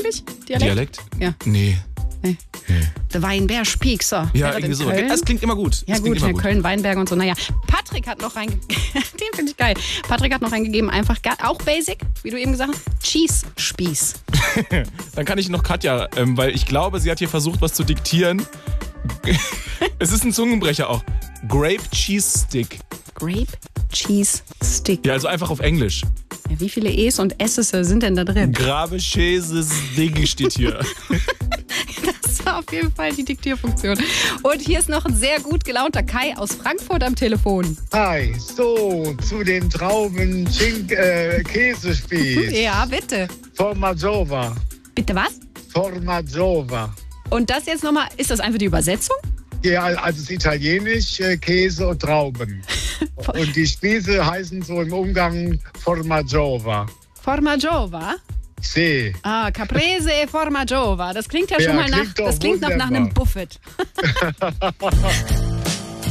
eigentlich? Dialekt? Ja. Nee. Der Weinberg Spiekser. Ja, irgendwie so. Das klingt immer gut. Ja gut, Köln, Weinberg und so. Naja, Patrick hat noch reingegeben. Den finde ich geil. Patrick hat noch reingegeben, einfach auch basic, wie du eben gesagt hast. Cheese-Spieß. Dann kann ich noch Katja, weil ich glaube, sie hat hier versucht, was zu diktieren. Es ist ein Zungenbrecher auch. Grape Cheese Stick. Grape Cheese Stick. Ja, also einfach auf Englisch. Ja, wie viele E's und S's sind denn da drin? Grabe Cheese Stick steht hier. Das war auf jeden Fall die Diktierfunktion. Und hier ist noch ein sehr gut gelaunter Kai aus Frankfurt am Telefon. Hi, so, zu den Trauben Käsespieß. Ja, bitte. Formaggio. Bitte was? Formaggio. Und das jetzt nochmal, ist das einfach die Übersetzung? Ja, also es ist italienisch, Käse und Trauben. Und die Spieße heißen so im Umgang Formaggio. Formaggio? Sì. Ah, Caprese e Formaggio. Das klingt ja schon Ja, mal klingt nach, das klingt noch nach einem Buffet.